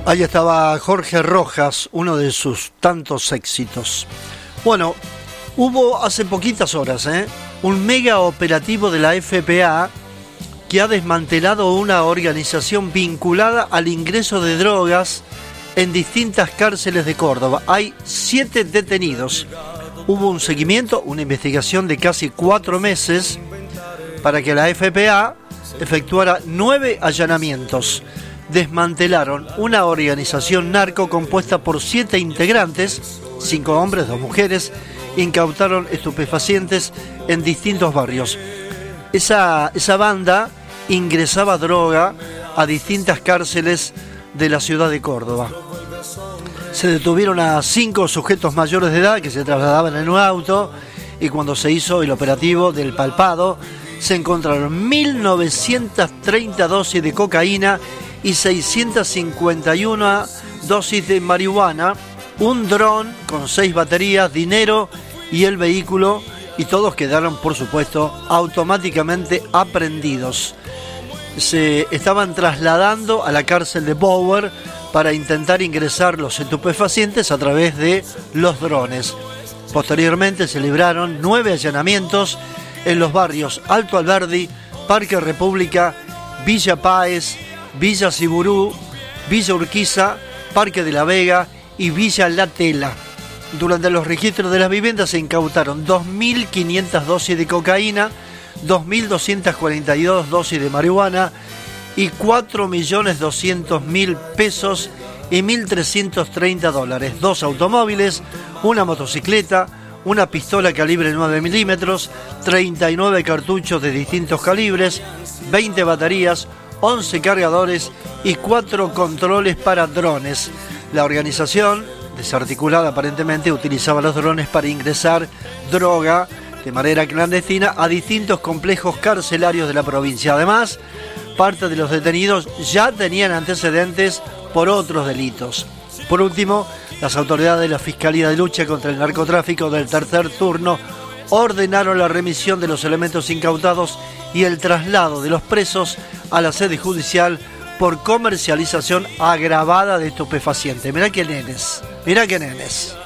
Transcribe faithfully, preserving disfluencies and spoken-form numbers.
Ahí estaba Jorge Rojas, uno de sus tantos éxitos. Bueno, hubo hace poquitas horas ¿eh? un mega operativo de la F P A que ha desmantelado una organización vinculada al ingreso de drogas en distintas cárceles de Córdoba. Hay siete detenidos. Hubo un seguimiento, una investigación de casi cuatro meses para que la F P A efectuara nueve allanamientos. Desmantelaron una organización narco compuesta por siete integrantes, cinco hombres, dos mujeres, incautaron estupefacientes en distintos barrios. Esa, esa banda ingresaba droga a distintas cárceles de la ciudad de Córdoba. Se detuvieron a cinco sujetos mayores de edad que se trasladaban en un auto y cuando se hizo el operativo del palpado se encontraron mil novecientas treinta dosis de cocaína y seiscientas cincuenta y una dosis de marihuana, un dron con seis baterías, dinero y el vehículo, y todos quedaron, por supuesto, automáticamente aprehendidos. Se estaban trasladando a la cárcel de Bower para intentar ingresar los estupefacientes a través de los drones. Posteriormente se libraron nueve allanamientos en los barrios Alto Alberdi, Parque República, Villa Páez, Villa Siburú, Villa Urquiza, Parque de la Vega y Villa La Tela. Durante los registros de las viviendas se incautaron dos mil quinientas dosis de cocaína, dos mil doscientas cuarenta y dos dosis de marihuana y cuatro millones doscientos mil pesos y mil trescientos treinta dólares. Dos automóviles, una motocicleta, una pistola calibre nueve milímetros, treinta y nueve cartuchos de distintos calibres, veinte baterías, once cargadores y cuatro controles para drones. La organización, desarticulada aparentemente, utilizaba los drones para ingresar droga de manera clandestina a distintos complejos carcelarios de la provincia. Además, parte de los detenidos ya tenían antecedentes por otros delitos. Por último, las autoridades de la Fiscalía de Lucha contra el Narcotráfico del tercer turno ordenaron la remisión de los elementos incautados y el traslado de los presos a la sede judicial por comercialización agravada de estupefacientes. Mirá qué nenes, mirá qué nenes.